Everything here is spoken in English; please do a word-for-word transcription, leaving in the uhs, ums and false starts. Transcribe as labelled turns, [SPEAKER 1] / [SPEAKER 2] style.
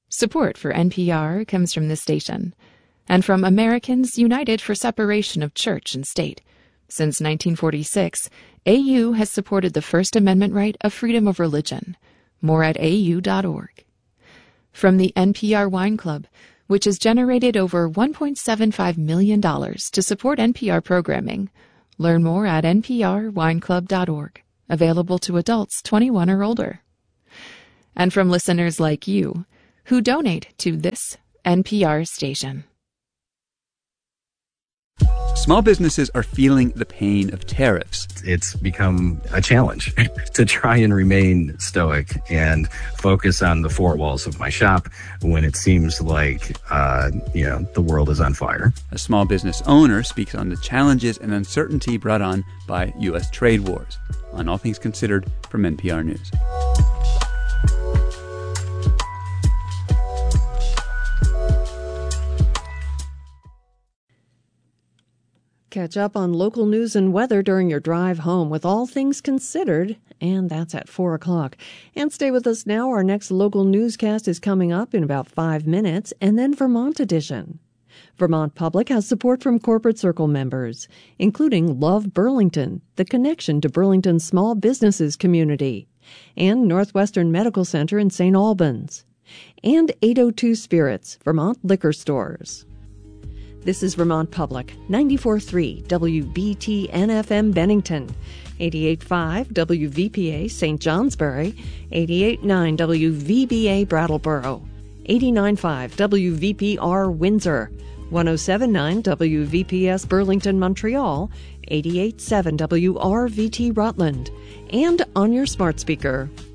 [SPEAKER 1] Support for N P R comes from this station and from Americans United for Separation of Church and State. Since nineteen forty-six, A U has supported the First Amendment right of freedom of religion. More at A U dot org. From the N P R Wine Club, which has generated over one point seven five million dollars to support N P R programming. Learn more at N P R wine club dot org. Available to adults twenty-one or older. And from listeners like you, who donate to this N P R station.
[SPEAKER 2] Small businesses are feeling the pain of tariffs.
[SPEAKER 3] It's become a challenge to try and remain stoic and focus on the four walls of my shop when it seems like, uh, you know, the world is on fire.
[SPEAKER 2] A small business owner speaks on the challenges and uncertainty brought on by U S trade wars. On All Things Considered from N P R News.
[SPEAKER 4] Catch up on local news and weather during your drive home with All Things Considered, and that's at four o'clock. And stay with us now. Our next local newscast is coming up in about five minutes, and then Vermont Edition. Vermont Public has support from Corporate Circle members, including Love Burlington, the connection to Burlington's small businesses community, and Northwestern Medical Center in Saint Albans, and eight oh two Spirits, Vermont liquor stores. This is Vermont Public, ninety-four point three W B T N F M Bennington, eighty-eight point five W V P A Saint Johnsbury, eighty-eight point nine W V B A Brattleboro, eighty-nine point five W V P R Windsor, one oh seven point nine W V P S Burlington, Montreal, eighty-eight point seven W R V T Rutland, and on your smart speaker.